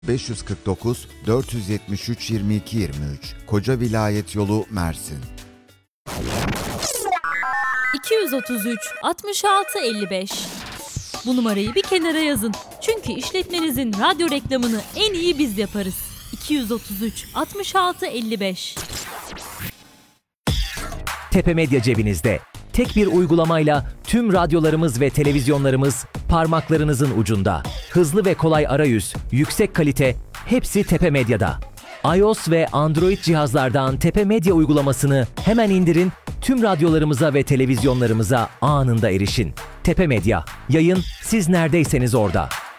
549 473 22 23 Koca Vilayet Yolu, Mersin. 233 66 55. Bu numarayı bir kenara yazın. Çünkü işletmenizin radyo reklamını en iyi biz yaparız. 233 66 55. Tepe Medya cebinizde. Tek bir uygulamayla tüm radyolarımız ve televizyonlarımız parmaklarınızın ucunda. Hızlı ve kolay arayüz, yüksek kalite, hepsi Tepe Medya'da. iOS ve Android cihazlardan Tepe Medya uygulamasını hemen indirin, tüm radyolarımıza ve televizyonlarımıza anında erişin. Tepe Medya, yayın siz neredeyseniz orada.